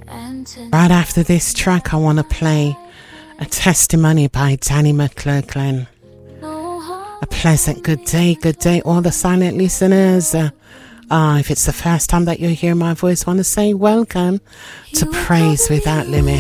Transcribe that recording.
Right after this track, I want to play a testimony by Danny McLaughlin. A pleasant good day, all the silent listeners. If it's the first time that you hear my voice, I want to say welcome to Praise Without Limit.